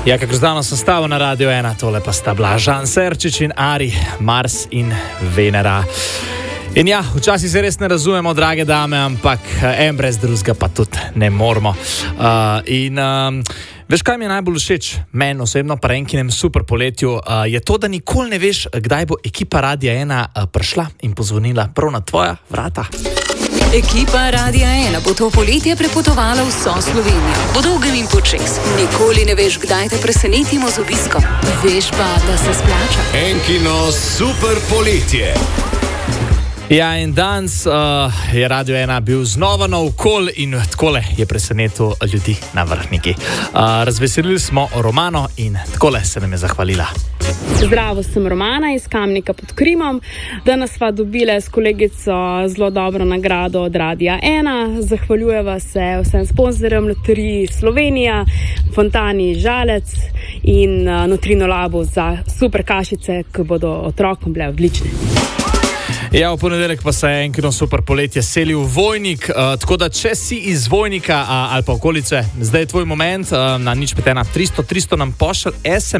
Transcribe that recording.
Ja, kako zdavno sestavo na Radio 1, tole pa sta bila Žan Serčič in Ari, Mars in Venera. In ja, včasih se res ne razumemo, drage dame, ampak en brez drugega pa tudi ne moramo. Veš, kaj mi je najbolj všeč? Meni osebno, pa Renkinem super poletju, je to, da nikoli ne veš, kdaj bo ekipa Radia 1 prišla in pozvonila prav na tvoja vrata. Ekipa Radia 1 bo to poletje prepotovala vso Slovenijo. Po dolgem in počez. Nikoli ne veš, kdaj te presenetimo z obiskom. Veš pa, da se splača. Enkino super poletje. Ja, in danes je Radio 1 bil znova na okol in takole je presenetil ljudi na Vrhniki. Razveselili smo Romano in takole se nam je zahvalila. Zdravo, sem Romana iz Kamnika pod Krimom. Danes sva dobile s kolegico zelo dobro nagrado od Radia 1. Zahvaljujeva se vsem sponzorjem Loteriji Slovenija, Fontani Žalec in Nutrino Labu za super kašice, ki bodo otrokom bile odlične. Ja, v ponedeljek pa se je Enkino super poletje selil v Vojnik, tako da če si iz Vojnika ali pa okolice, zdaj je tvoj moment, na 051 300 300 nam pošalj SMS.